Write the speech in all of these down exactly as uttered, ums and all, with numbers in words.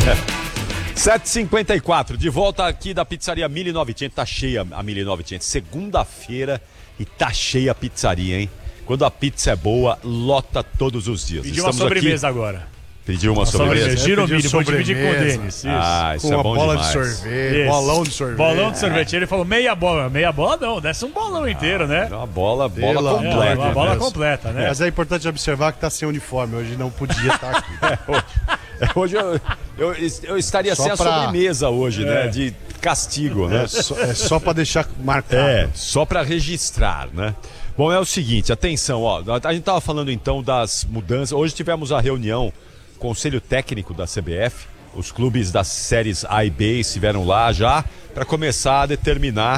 sete e cinquenta e quatro, de volta aqui da pizzaria mil e novecentos. Tá cheia a mil e novecentos. Segunda-feira e tá cheia a pizzaria, hein? Quando a pizza é boa, lota todos os dias. Pediu uma sobremesa aqui... agora. Pediu uma sobremesa. Giro milho, pode dividir com o Denis. Isso. Ah, isso com é uma bom bola demais. de sorvete, isso. bolão de sorvete. Bolão de sorvete. Ele falou meia bola. Meia bola não, desce um bolão inteiro, né? Uma bola, bola Pela completa. É, uma bola mesmo. completa, né? Mas é importante observar que tá sem uniforme. Hoje não podia estar aqui. É, hoje, hoje eu, eu, eu estaria Só sem pra... a sobremesa hoje, É. né? De castigo, né? É só, é só pra deixar marcado. É, só para registrar, né? Bom, é o seguinte, atenção, ó, a gente tava falando então das mudanças. Hoje tivemos a reunião, Conselho Técnico da C B F, os clubes das séries A e B estiveram lá já para começar a determinar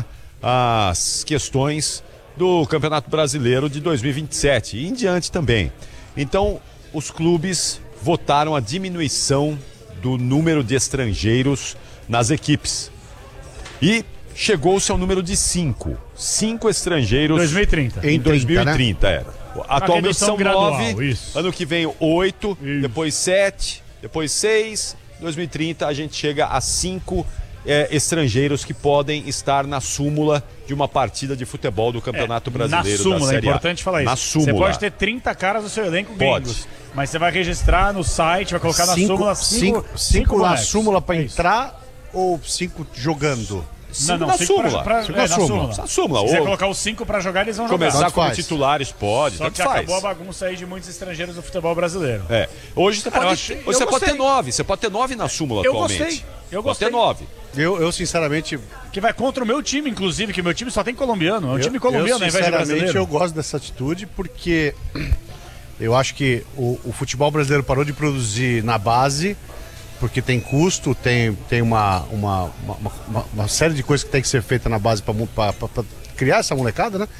as questões do Campeonato Brasileiro de dois mil e vinte e sete e em diante também. Então, os clubes votaram a diminuição do número de estrangeiros nas equipes. E chegou-se ao número de cinco. Cinco estrangeiros dois mil e trinta. em dois mil e trinta, né? é. Atualmente redução são gradual, nove, isso. ano que vem oito, Isso. depois sete, depois seis, dois mil e trinta a gente chega a cinco é, estrangeiros que podem estar na súmula de uma partida de futebol do Campeonato É, Brasileiro na súmula, da Série é A. importante falar isso. Na súmula. Você pode ter trinta caras no seu elenco Pode. gringos, mas você vai registrar no site, vai colocar na cinco, súmula cinco, cinco, cinco na moleques. súmula pra É isso. entrar ou cinco jogando? Cinco Não, não, na cinco pra- súmula. pra- Cinco é, na na súmula. súmula. Na súmula, Se quiser ou- colocar os cinco pra jogar, eles vão Começar jogar. Tanto como faz. titulares pode, Só tanto que faz. acabou a bagunça aí de muitos estrangeiros do futebol brasileiro. É. Hoje você Cara, pode, eu achei- hoje eu você pode gostei. ter nove, você pode ter nove na súmula Eu atualmente. gostei, eu Pode ter gostei. nove. Eu, eu sinceramente... Que vai contra o meu time, inclusive, que meu time só tem colombiano. É um eu, time colombiano eu, ao invés de sinceramente, brasileiro. eu gosto dessa atitude porque eu acho que o, o futebol brasileiro parou de produzir na base porque tem custo, tem, tem uma, uma, uma, uma, uma série de coisas que tem que ser feita na base para criar essa molecada, né?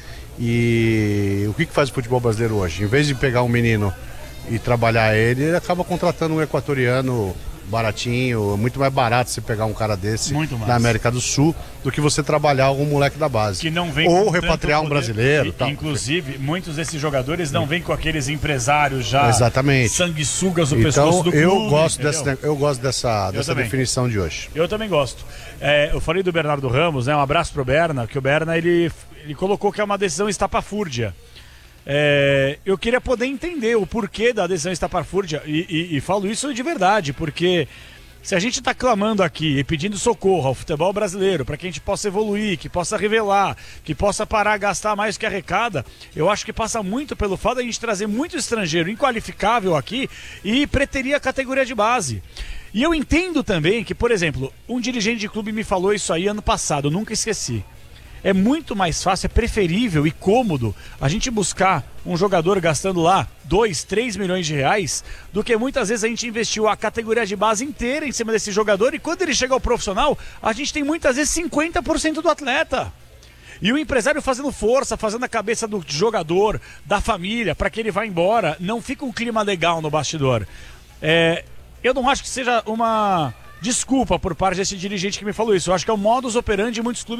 E o que, que faz o futebol brasileiro hoje? Em vez de pegar um menino e trabalhar ele, ele acaba contratando um equatoriano baratinho, muito mais barato você pegar um cara desse Muito mais. da América do Sul do que você trabalhar algum moleque da base. Que não vem Ou com repatriar tanto um poder. brasileiro. E, tal. inclusive, muitos desses jogadores não vêm com aqueles empresários já Exatamente. sanguessugas no pescoço Então do clube. eu gosto, entendeu? dessa, eu gosto dessa, dessa também. definição de hoje. Eu também gosto. É, eu falei do Bernardo Ramos, né? Um abraço pro Berna, que o Berna ele, ele colocou que é uma decisão estapafúrdia. É, eu queria poder entender o porquê da decisão estapafúrdia e, e, e falo isso de verdade, porque se a gente está clamando aqui e pedindo socorro ao futebol brasileiro para que a gente possa evoluir, que possa revelar, que possa parar a gastar mais do que arrecada, eu acho que passa muito pelo fato de a gente trazer muito estrangeiro inqualificável aqui e preterir a categoria de base. E eu entendo também que, por exemplo, um dirigente de clube me falou isso aí ano passado, eu nunca esqueci. É muito mais fácil, é preferível e cômodo a gente buscar um jogador gastando lá dois, três milhões de reais do que muitas vezes a gente investiu a categoria de base inteira em cima desse jogador e quando ele chega ao profissional, a gente tem muitas vezes cinquenta por cento do atleta. E o empresário fazendo força, fazendo a cabeça do jogador, da família, para que ele vá embora, não fica um clima legal no bastidor. É, eu não acho que seja uma desculpa por parte desse dirigente que me falou isso. Eu acho que é o modus operandi de muitos clubes